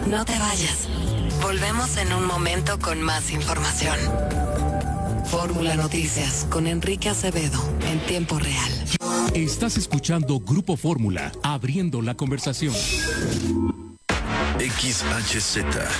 No te vayas. Volvemos en un momento con más información. Fórmula Noticias con Enrique Acevedo en tiempo real. Estás escuchando Grupo Fórmula, abriendo la conversación. XHZ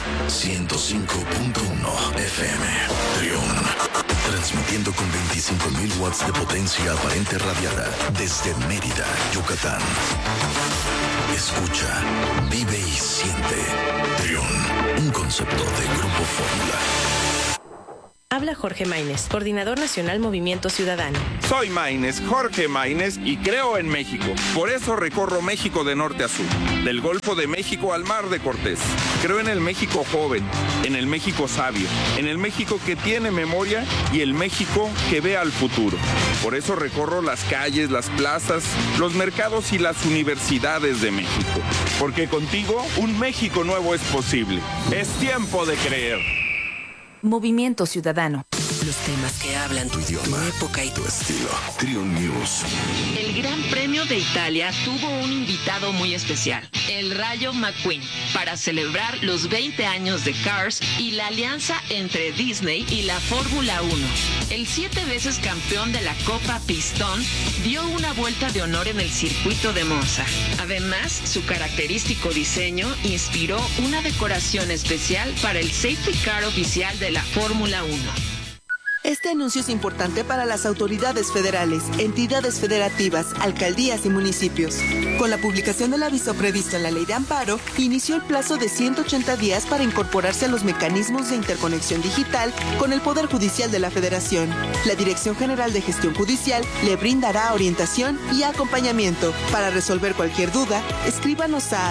105.1 FM Trión, transmitiendo con 25.000 watts de potencia aparente radiada desde Mérida, Yucatán. Escucha, vive y siente. Trión, un concepto de Grupo Fórmula. Habla Jorge Maínez, Coordinador Nacional Movimiento Ciudadano. Soy Maínez, Jorge Maínez, y creo en México. Por eso recorro México de norte a sur, del Golfo de México al Mar de Cortés. Creo en el México joven, en el México sabio, en el México que tiene memoria y el México que ve al futuro. Por eso recorro las calles, las plazas, los mercados y las universidades de México. Porque contigo un México nuevo es posible. Es tiempo de creer. Movimiento Ciudadano. Los temas que hablan tu idioma, tu época y tu estilo. Trión News. El Gran Premio de Italia tuvo un invitado muy especial, el Rayo McQueen, para celebrar los 20 años de Cars y la alianza entre Disney y la Fórmula 1. El 7 veces campeón de la Copa Pistón dio una vuelta de honor en el circuito de Monza. Además, su característico diseño inspiró una decoración especial para el Safety Car oficial de la Fórmula 1. Este anuncio es importante para las autoridades federales, entidades federativas, alcaldías y municipios. Con la publicación del aviso previsto en la Ley de Amparo, inició el plazo de 180 días para incorporarse a los mecanismos de interconexión digital con el Poder Judicial de la Federación. La Dirección General de Gestión Judicial le brindará orientación y acompañamiento. Para resolver cualquier duda, escríbanos a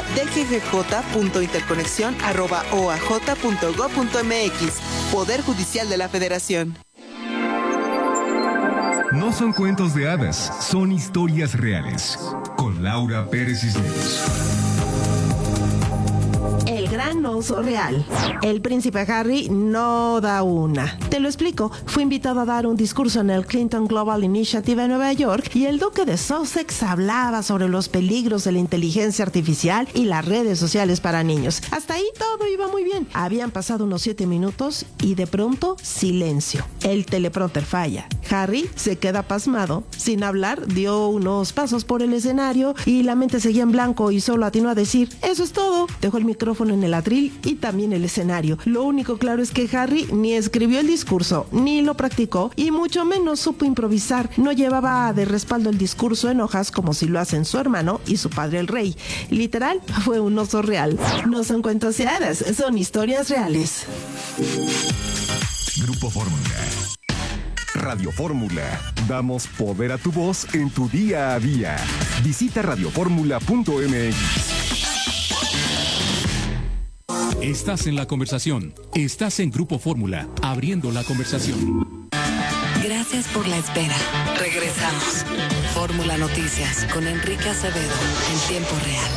dggj.interconexión@oaj.gov.mx. Poder Judicial de la Federación. No son cuentos de hadas, son historias reales. Con Laura Pérez Cisneros. El gran oso real. El príncipe Harry no da una. Te lo explico. Fue invitado a dar un discurso en el Clinton Global Initiative en Nueva York y el duque de Sussex hablaba sobre los peligros de la inteligencia artificial y las redes sociales para niños. Hasta ahí todo iba muy bien. Habían pasado unos 7 minutos y de pronto silencio. El teleprompter falla. Harry se queda pasmado. Sin hablar, dio unos pasos por el escenario y la mente seguía en blanco y solo atinó a decir: eso es todo. Dejó el micrófono en el atril y también el escenario. Lo único claro es que Harry ni escribió el discurso, ni lo practicó y mucho menos supo improvisar. No llevaba de respaldo el discurso en hojas como si lo hacen su hermano y su padre el rey. Literal, fue un oso real. No son cuentos de hadas, son historias reales. Grupo Fórmula. Radio Fórmula. Damos poder a tu voz en tu día a día. Visita radioformula.mx. Estás en la conversación. Estás en Grupo Fórmula, abriendo la conversación. Gracias por la espera. Regresamos. Fórmula Noticias con Enrique Acevedo en tiempo real.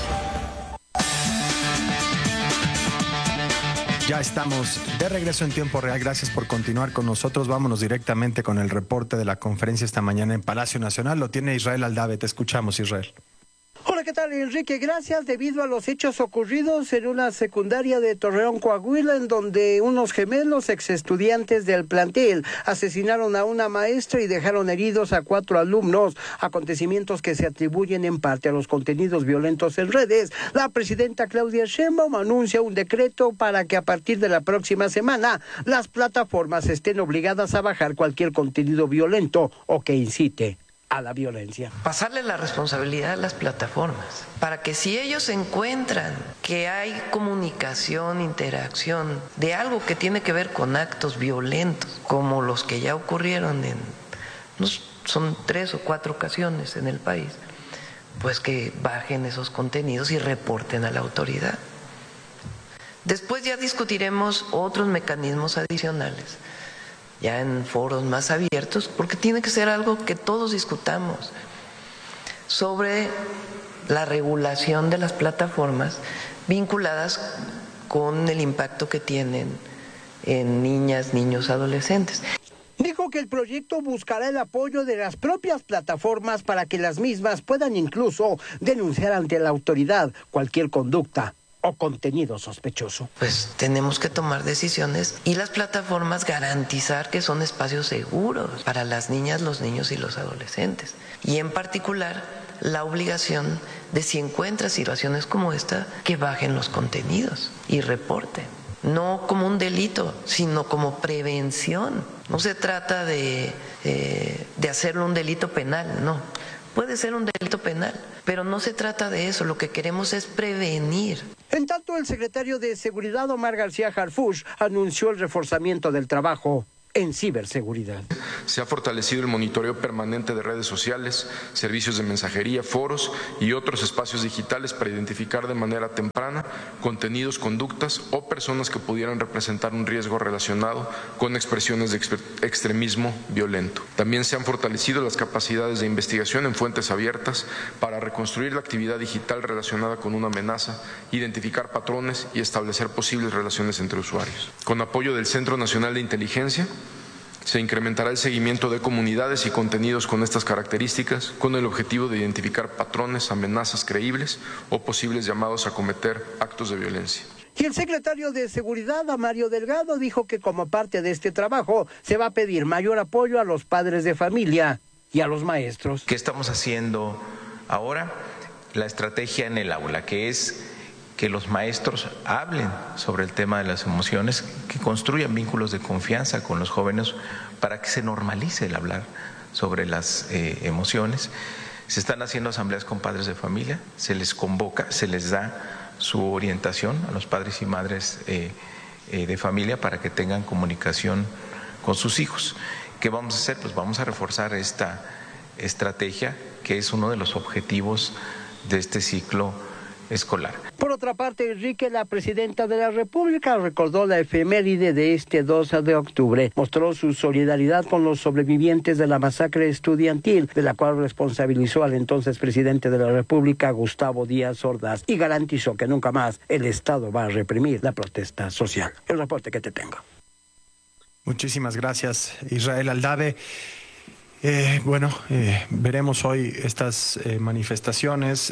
Ya estamos de regreso en tiempo real. Gracias por continuar con nosotros. Vámonos directamente con el reporte de la conferencia esta mañana en Palacio Nacional. Lo tiene Israel Aldave. Te escuchamos, Israel. Hola, ¿qué tal, Enrique? Gracias. Debido a los hechos ocurridos en una secundaria de Torreón, Coahuila, en donde unos gemelos exestudiantes del plantel asesinaron a una maestra y dejaron heridos a 4 alumnos, acontecimientos que se atribuyen en parte a los contenidos violentos en redes, la presidenta Claudia Sheinbaum anuncia un decreto para que a partir de la próxima semana las plataformas estén obligadas a bajar cualquier contenido violento o que incite a la violencia. Pasarle la responsabilidad a las plataformas para que si ellos encuentran que hay comunicación, interacción de algo que tiene que ver con actos violentos, como los que ya ocurrieron son 3 o 4 ocasiones en el país, pues que bajen esos contenidos y reporten a la autoridad. Después ya discutiremos otros mecanismos adicionales, ya en foros más abiertos, porque tiene que ser algo que todos discutamos sobre la regulación de las plataformas vinculadas con el impacto que tienen en niñas, niños, adolescentes. Dijo que el proyecto buscará el apoyo de las propias plataformas para que las mismas puedan incluso denunciar ante la autoridad cualquier conducta o contenido sospechoso. Pues tenemos que tomar decisiones y las plataformas garantizar que son espacios seguros para las niñas, los niños y los adolescentes. Y en particular, la obligación de, si encuentra situaciones como esta, que bajen los contenidos y reporten. No como un delito, sino como prevención. No se trata de hacerlo un delito penal, no. Puede ser un delito penal, pero no se trata de eso. Lo que queremos es prevenir. En tanto, el secretario de Seguridad, Omar García Harfuch, anunció el reforzamiento del trabajo en ciberseguridad. Se ha fortalecido el monitoreo permanente de redes sociales, servicios de mensajería, foros y otros espacios digitales para identificar de manera temprana contenidos, conductas o personas que pudieran representar un riesgo relacionado con expresiones de extremismo violento. También se han fortalecido las capacidades de investigación en fuentes abiertas para reconstruir la actividad digital relacionada con una amenaza, identificar patrones y establecer posibles relaciones entre usuarios. Con apoyo del Centro Nacional de Inteligencia, se incrementará el seguimiento de comunidades y contenidos con estas características con el objetivo de identificar patrones, amenazas creíbles o posibles llamados a cometer actos de violencia. Y el secretario de Seguridad, Mario Delgado, dijo que como parte de este trabajo se va a pedir mayor apoyo a los padres de familia y a los maestros. ¿Qué estamos haciendo ahora? La estrategia en el aula, que es que los maestros hablen sobre el tema de las emociones, que construyan vínculos de confianza con los jóvenes para que se normalice el hablar sobre las emociones. Se están haciendo asambleas con padres de familia, se les convoca, se les da su orientación a los padres y madres de familia para que tengan comunicación con sus hijos. ¿Qué vamos a hacer? Pues vamos a reforzar esta estrategia, que es uno de los objetivos de este ciclo escolar. Por otra parte, Enrique, la presidenta de la República, recordó la efeméride de este 2 de octubre. Mostró su solidaridad con los sobrevivientes de la masacre estudiantil, de la cual responsabilizó al entonces presidente de la República, Gustavo Díaz Ordaz, y garantizó que nunca más el Estado va a reprimir la protesta social. El reporte que te tengo. Muchísimas gracias, Israel Aldave. Veremos hoy estas manifestaciones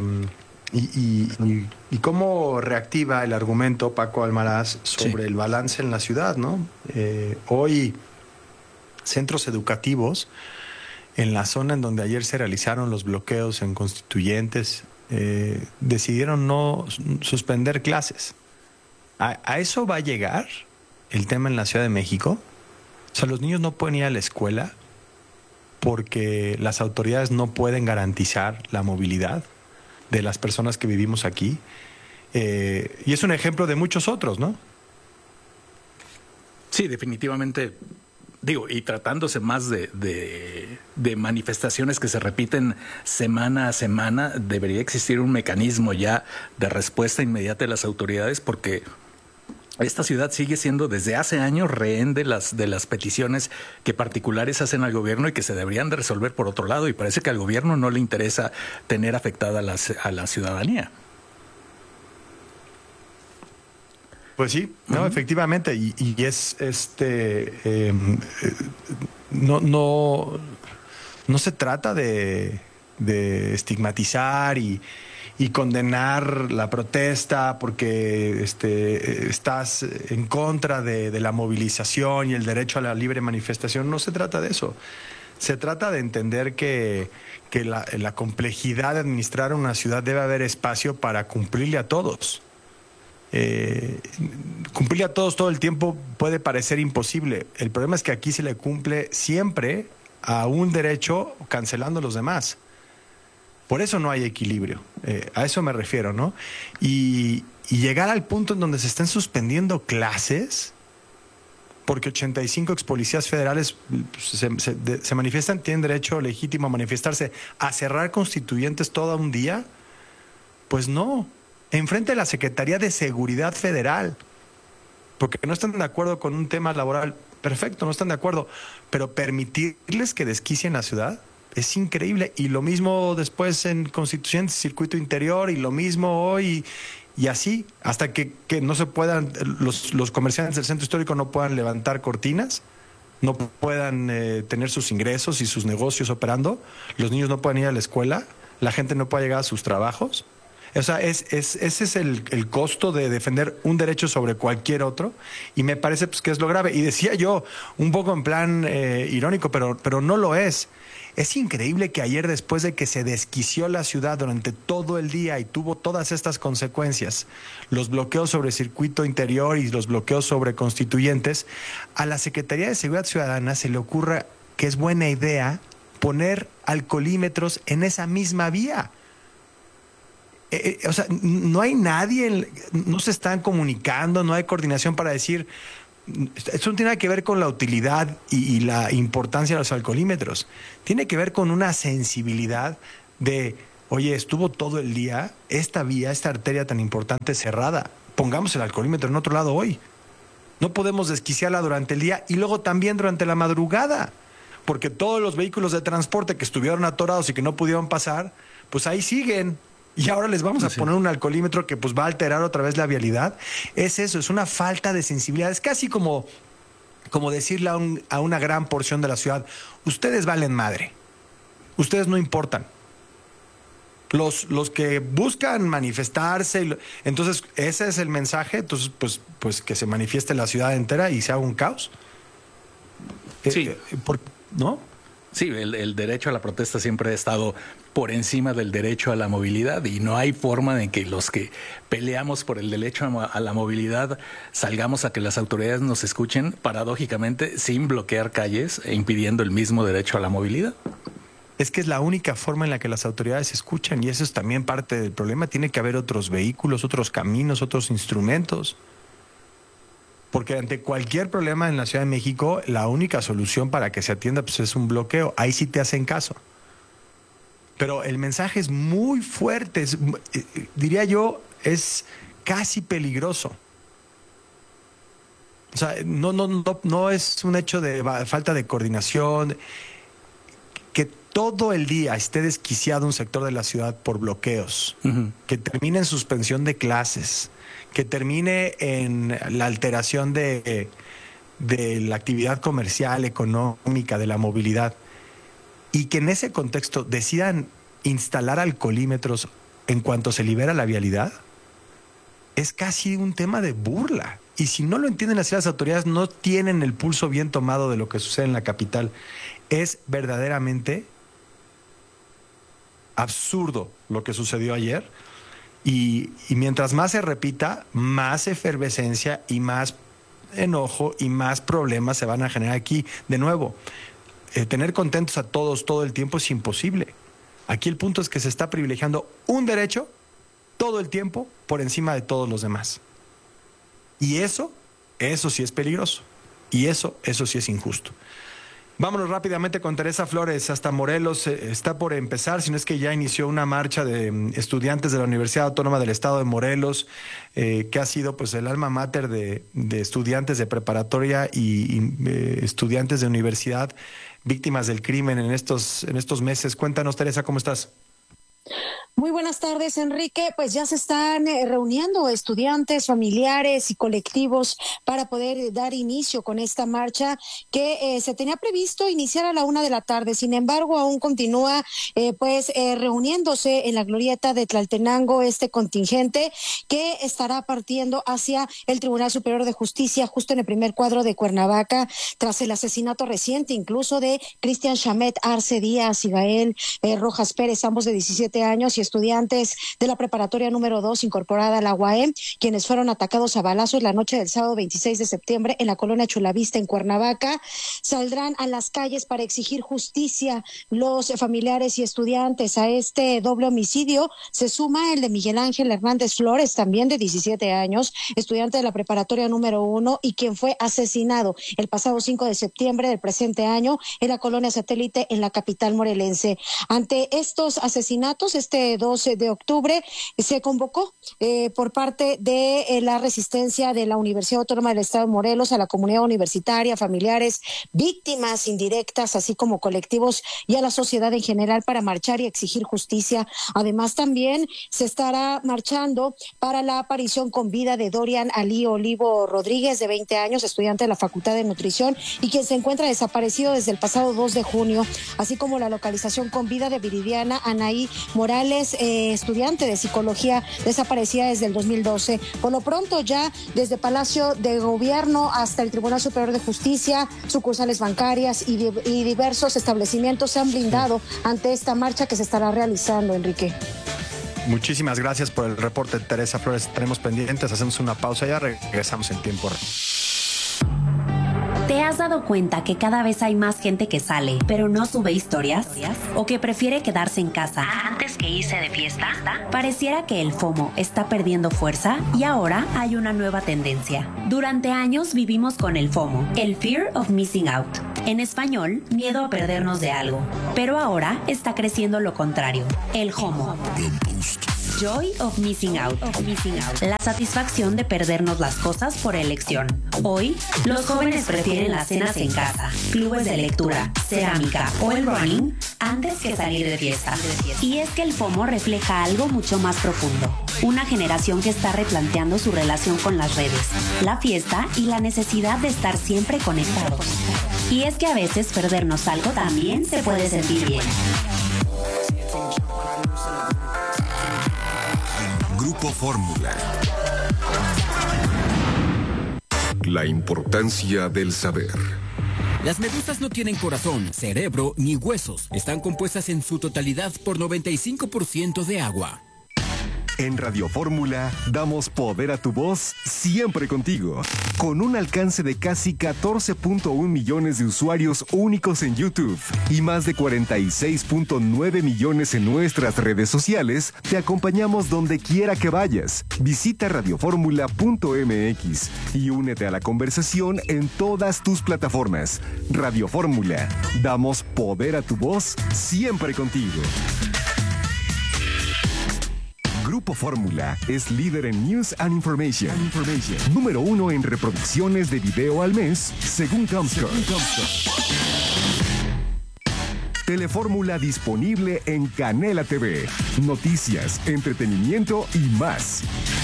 y cómo reactiva el argumento Paco Almaraz sobre el balance en la ciudad, ¿no? Hoy centros educativos en la zona en donde ayer se realizaron los bloqueos en Constituyentes decidieron no suspender clases. ¿A eso va a llegar el tema en la Ciudad de México? O sea, los niños no pueden ir a la escuela porque las autoridades no pueden garantizar la movilidad de las personas que vivimos aquí. Y es un ejemplo de muchos otros, ¿no? Sí, definitivamente. Digo, y tratándose más de manifestaciones que se repiten semana a semana, debería existir un mecanismo ya de respuesta inmediata de las autoridades, porque esta ciudad sigue siendo desde hace años rehén de las peticiones que particulares hacen al gobierno y que se deberían de resolver por otro lado, y parece que al gobierno no le interesa tener afectada a la ciudadanía. Pues sí, no, efectivamente, y es no se trata de estigmatizar y condenar la protesta porque estás en contra de la movilización y el derecho a la libre manifestación. No se trata de eso. Se trata de entender que la complejidad de administrar una ciudad debe haber espacio para cumplirle a todos. Cumplirle a todos todo el tiempo puede parecer imposible. El problema es que aquí se le cumple siempre a un derecho cancelando los demás. Por eso no hay equilibrio, a eso me refiero, ¿no? Y llegar al punto en donde se estén suspendiendo clases, porque 85 expolicías federales se manifiestan, tienen derecho legítimo a manifestarse, a cerrar Constituyentes todo un día, pues no, enfrente de la Secretaría de Seguridad Federal, porque no están de acuerdo con un tema laboral, perfecto, no están de acuerdo, pero permitirles que desquicien la ciudad es increíble. Y lo mismo después en Constituyentes, Circuito Interior, y lo mismo hoy, y así, hasta que no se puedan, los comerciantes del centro histórico no puedan levantar cortinas, no puedan tener sus ingresos y sus negocios operando, los niños no puedan ir a la escuela, la gente no puede llegar a sus trabajos. O sea, ese es el costo de defender un derecho sobre cualquier otro, y me parece pues que es lo grave. Y decía yo, un poco en plan irónico, pero no lo es. Es increíble que ayer, después de que se desquició la ciudad durante todo el día y tuvo todas estas consecuencias, los bloqueos sobre circuito interior y los bloqueos sobre Constituyentes, a la Secretaría de Seguridad Ciudadana se le ocurra que es buena idea poner alcoholímetros en esa misma vía. O sea, no hay nadie, no se están comunicando, no hay coordinación para decir... Eso no tiene nada que ver con la utilidad y la importancia de los alcoholímetros. Tiene que ver con una sensibilidad de, oye, estuvo todo el día esta vía, esta arteria tan importante cerrada. Pongamos el alcoholímetro en otro lado hoy. No podemos desquiciarla durante el día y luego también durante la madrugada, porque todos los vehículos de transporte que estuvieron atorados y que no pudieron pasar, pues ahí siguen. Y ahora les vamos a poner un alcoholímetro que pues va a alterar otra vez la vialidad. Es eso, es una falta de sensibilidad. Es casi como decirle a una gran porción de la ciudad, ustedes valen madre, ustedes no importan. Los que buscan manifestarse, entonces ese es el mensaje, entonces pues que se manifieste la ciudad entera y se haga un caos. Sí. ¿No? Sí, el derecho a la protesta siempre ha estado por encima del derecho a la movilidad, y no hay forma de que los que peleamos por el derecho a la movilidad salgamos a que las autoridades nos escuchen, paradójicamente, sin bloquear calles e impidiendo el mismo derecho a la movilidad. Es que es la única forma en la que las autoridades escuchan, y eso es también parte del problema. Tiene que haber otros vehículos, otros caminos, otros instrumentos. Porque ante cualquier problema en la Ciudad de México, la única solución para que se atienda pues es un bloqueo. Ahí sí te hacen caso. Pero el mensaje es muy fuerte, diría yo, es casi peligroso. O sea, no es un hecho de falta de coordinación. Que todo el día esté desquiciado un sector de la ciudad por bloqueos, que termine en suspensión de clases, que termine en la alteración de la actividad comercial, económica, de la movilidad, y que en ese contexto decidan instalar alcoholímetros en cuanto se libera la vialidad, es casi un tema de burla. Y si no lo entienden así, las autoridades no tienen el pulso bien tomado de lo que sucede en la capital. Es verdaderamente absurdo lo que sucedió ayer. Y mientras más se repita, más efervescencia y más enojo y más problemas se van a generar aquí. De nuevo, tener contentos a todos todo el tiempo es imposible. Aquí el punto es que se está privilegiando un derecho todo el tiempo por encima de todos los demás. Y eso sí es peligroso. Y eso sí es injusto. Vámonos rápidamente con Teresa Flores hasta Morelos. Está por empezar, si no es que ya inició una marcha de estudiantes de la Universidad Autónoma del Estado de Morelos, que ha sido pues el alma mater de estudiantes de preparatoria y estudiantes de universidad víctimas del crimen en estos meses. Cuéntanos, Teresa, ¿cómo estás? Muy buenas tardes, Enrique. Pues ya se están reuniendo estudiantes, familiares y colectivos para poder dar inicio con esta marcha que se tenía previsto iniciar a la 1:00 p.m. Sin embargo, aún continúa reuniéndose en la glorieta de Tlaltenango este contingente que estará partiendo hacia el Tribunal Superior de Justicia, justo en el primer cuadro de Cuernavaca, tras el asesinato reciente incluso de Cristian Chamet Arce Díaz y Gael Rojas Pérez, ambos de 17 años y estudiantes de la preparatoria número 2 incorporada a la UAM, quienes fueron atacados a balazos la noche del sábado 26 de septiembre en la colonia Chulavista en Cuernavaca. Saldrán a las calles para exigir justicia los familiares y estudiantes. A este doble homicidio se suma el de Miguel Ángel Hernández Flores, también de 17 años, estudiante de la preparatoria número 1 y quien fue asesinado el pasado 5 de septiembre del presente año en la colonia Satélite en la capital morelense. Ante estos asesinatos, este 12 de octubre se convocó por parte de la resistencia de la Universidad Autónoma del Estado de Morelos a la comunidad universitaria, familiares, víctimas indirectas, así como colectivos y a la sociedad en general para marchar y exigir justicia. Además, también se estará marchando para la aparición con vida de Dorian Ali Olivo Rodríguez, de 20 años, estudiante de la Facultad de Nutrición y quien se encuentra desaparecido desde el pasado 2 de junio, así como la localización con vida de Viridiana Anaí Morales es estudiante de psicología desaparecida desde el 2012. Por lo pronto, ya desde Palacio de Gobierno hasta el Tribunal Superior de Justicia, sucursales bancarias y diversos establecimientos se han blindado ante esta marcha que se estará realizando, Enrique. Muchísimas gracias por el reporte, Teresa Flores. Tenemos pendientes, hacemos una pausa y ya regresamos en tiempo real. ¿Te has dado cuenta que cada vez hay más gente que sale, pero no sube historias? ¿O que prefiere quedarse en casa antes que irse de fiesta? Pareciera que el FOMO está perdiendo fuerza y ahora hay una nueva tendencia. Durante años vivimos con el FOMO, el Fear of Missing Out. En español, miedo a perdernos de algo. Pero ahora está creciendo lo contrario, el JOMO. Joy of Missing Out. La satisfacción de perdernos las cosas por elección. Hoy, los jóvenes prefieren las cenas en casa, clubes de lectura, cerámica o el running antes que salir de fiesta. Y es que el FOMO refleja algo mucho más profundo. Una generación que está replanteando su relación con las redes, la fiesta y la necesidad de estar siempre conectados. Y es que a veces perdernos algo también se puede sentir bien. Grupo Fórmula. La importancia del saber. Las medusas no tienen corazón, cerebro ni huesos. Están compuestas en su totalidad por 95% de agua. En Radio Fórmula damos poder a tu voz siempre contigo. Con un alcance de casi 14.1 millones de usuarios únicos en YouTube y más de 46.9 millones en nuestras redes sociales, te acompañamos donde quiera que vayas. Visita radioformula.mx y únete a la conversación en todas tus plataformas. Radio Fórmula, damos poder a tu voz siempre contigo. Grupo Fórmula es líder en News and Information. Número 1 en reproducciones de video al mes, según Comscore. Telefórmula disponible en Canela TV. Noticias, entretenimiento y más.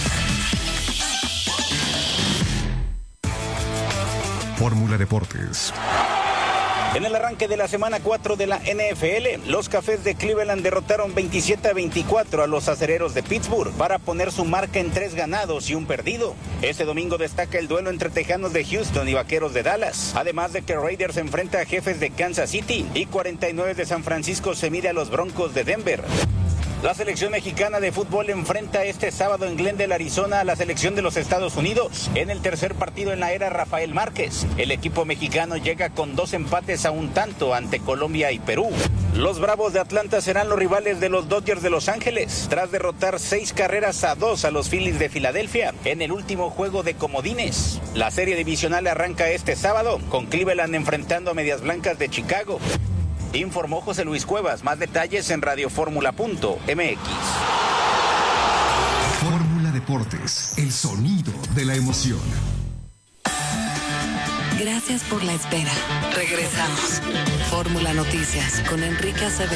Fórmula Deportes. En el arranque de la semana 4 de la NFL, los Cafés de Cleveland derrotaron 27-24 a los Acereros de Pittsburgh para poner su marca en 3 ganados y 1 perdido. Este domingo destaca el duelo entre Tejanos de Houston y Vaqueros de Dallas, además de que Raiders se enfrenta a Jefes de Kansas City y 49 de San Francisco se mide a los Broncos de Denver. La selección mexicana de fútbol enfrenta este sábado en Glendale, Arizona, a la selección de los Estados Unidos en el tercer partido en la era Rafael Márquez. El equipo mexicano llega con 2 empates a 1 tanto ante Colombia y Perú. Los Bravos de Atlanta serán los rivales de los Dodgers de Los Ángeles, tras derrotar 6-2 a los Phillies de Filadelfia en el último juego de comodines. La serie divisional arranca este sábado, con Cleveland enfrentando a Medias Blancas de Chicago. Informó José Luis Cuevas. Más detalles en radioformula.mx. Fórmula Deportes, el sonido de la emoción. Gracias por la espera. Regresamos. Fórmula Noticias con Enrique Acevedo.